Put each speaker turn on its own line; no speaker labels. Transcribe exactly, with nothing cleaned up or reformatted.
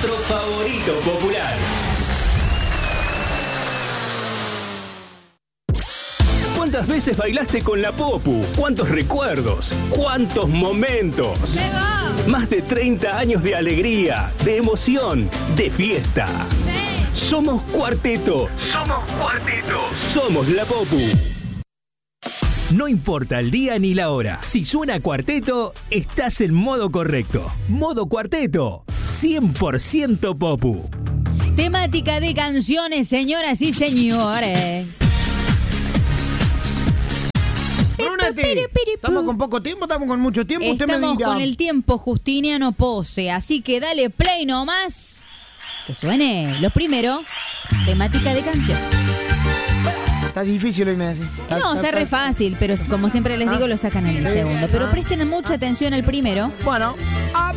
nuestro favorito popular. ¿Cuántas veces bailaste con la Popu? ¿Cuántos recuerdos? ¿Cuántos momentos? Más de treinta años de alegría, de emoción, de fiesta. Somos Cuarteto. Somos Cuarteto. Somos la Popu. No importa el día ni la hora. Si suena Cuarteto, estás en modo correcto. Modo Cuarteto. cien por ciento Popu.
Temática de canciones, señoras y señores.
Brunati, ¿estamos con poco tiempo? ¿Estamos con mucho tiempo? Usted me
Estamos
dirá.
con el tiempo justiniano pose, así que dale play nomás. Que suene lo primero, temática de canción.
Está difícil hoy, me decís.
No, está re fácil, pero como siempre les digo, lo sacan en el segundo. Pero presten mucha atención al primero.
Bueno.